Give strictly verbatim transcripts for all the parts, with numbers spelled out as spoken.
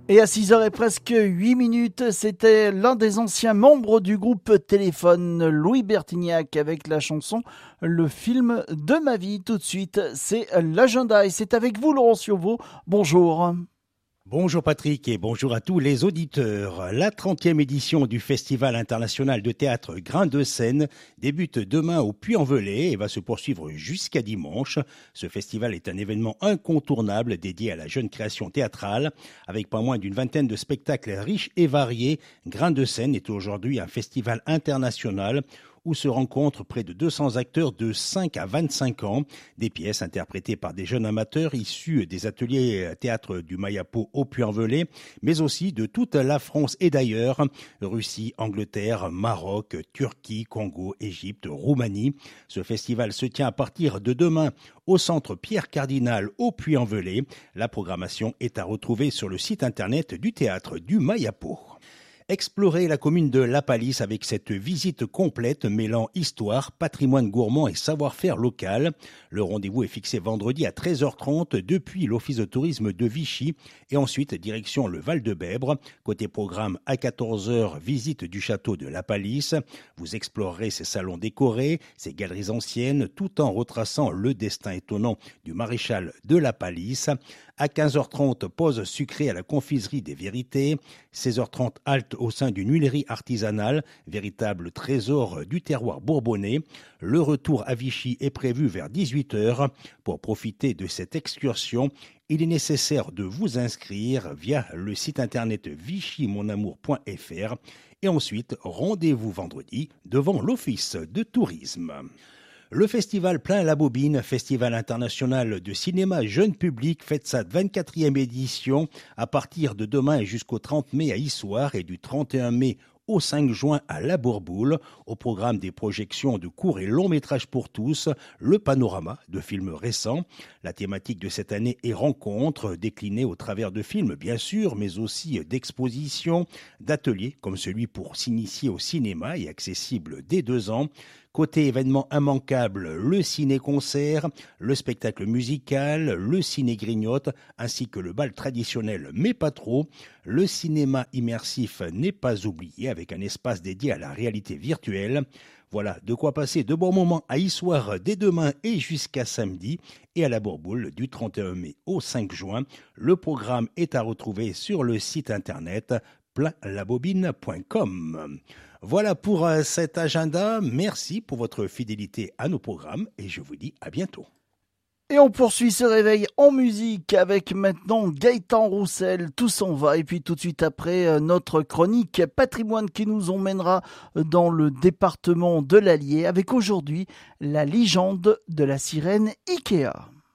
Et à six heures et presque huit minutes, c'était l'un des anciens membres du groupe Téléphone, Louis Bertignac, avec la chanson « Le film de ma vie ». Tout de suite, c'est l'agenda et c'est avec vous, Laurent Ciovo. Bonjour. Bonjour Patrick et bonjour à tous les auditeurs. La trentième édition du Festival international de théâtre Grain de Seine débute demain au Puy-en-Velay et va se poursuivre jusqu'à dimanche. Ce festival est un événement incontournable dédié à la jeune création théâtrale. Avec pas moins d'une vingtaine de spectacles riches et variés, Grain de Seine est aujourd'hui un festival international où se rencontrent près de deux cents acteurs de cinq à vingt-cinq ans, des pièces interprétées par des jeunes amateurs issus des ateliers théâtre du Mayapo au Puy-en-Velay, mais aussi de toute la France et d'ailleurs, Russie, Angleterre, Maroc, Turquie, Congo, Égypte, Roumanie. Ce festival se tient à partir de demain au centre Pierre Cardinal au Puy-en-Velay. La programmation est à retrouver sur le site internet du théâtre du Mayapo. Explorez la commune de La Palisse avec cette visite complète mêlant histoire, patrimoine gourmand et savoir-faire local. Le rendez-vous est fixé vendredi à treize heures trente depuis l'office de tourisme de Vichy et ensuite direction le Val-de-Bèbre. Côté programme, à quatorze heures, visite du château de La Palisse. Vous explorerez ses salons décorés, ses galeries anciennes, tout en retraçant le destin étonnant du maréchal de La Palisse. À quinze heures trente, pause sucrée à la confiserie des Vérités. seize heures trente, halte au sein d'une huilerie artisanale, véritable trésor du terroir bourbonnais. Le retour à Vichy est prévu vers dix-huit heures. Pour profiter de cette excursion, il est nécessaire de vous inscrire via le site internet vichy mon amour point f r et ensuite rendez-vous vendredi devant l'office de tourisme. Le festival Plein la Bobine, festival international de cinéma jeune public, fête sa vingt-quatrième édition à partir de demain et jusqu'au trente mai à Issoire et du trente et un mai au cinq juin à La Bourboule. Au programme des projections de courts et longs métrages pour tous, le panorama de films récents. La thématique de cette année est rencontre, déclinée au travers de films bien sûr, mais aussi d'expositions, d'ateliers comme celui pour s'initier au cinéma et accessible dès deux ans. Côté événements immanquables, le ciné-concert, le spectacle musical, le ciné-grignote, ainsi que le bal traditionnel, mais pas trop. Le cinéma immersif n'est pas oublié avec un espace dédié à la réalité virtuelle. Voilà de quoi passer de bons moments à Issoire dès demain et jusqu'à samedi et à la Bourboule du trente et un mai au cinq juin. Le programme est à retrouver sur le site internet plein la bobine point com. Voilà pour cet agenda. Merci pour votre fidélité à nos programmes et je vous dis à bientôt. Et on poursuit ce réveil en musique avec maintenant Gaëtan Roussel, Tout s'en va. Et puis tout de suite après, notre chronique patrimoine qui nous emmènera dans le département de l'Allier avec aujourd'hui la légende de la sirène Ikea.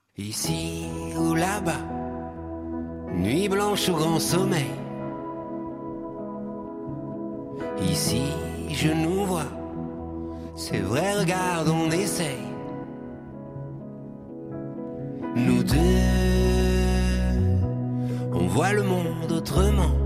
Ici ou là-bas, nuit blanche ou grand sommeil. Ici, je nous vois, c'est vrai, regarde, on essaye. Nous deux, on voit le monde autrement.